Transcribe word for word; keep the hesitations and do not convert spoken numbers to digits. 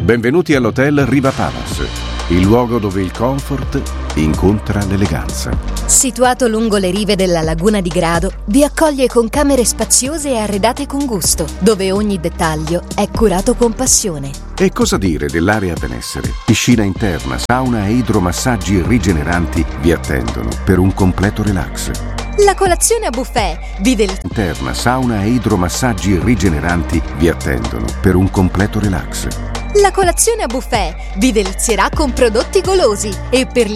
Benvenuti all'Hotel Riva Palace, il luogo dove il comfort incontra l'eleganza. Situato lungo le rive della laguna di Grado, vi accoglie con camere spaziose e arredate con gusto, dove ogni dettaglio è curato con passione. E cosa dire dell'area benessere? Piscina interna, sauna e idromassaggi rigeneranti vi attendono per un completo relax. La colazione a buffet vi del... Interna, sauna e idromassaggi rigeneranti vi attendono per un completo relax. La colazione a buffet vi delizierà con prodotti golosi e per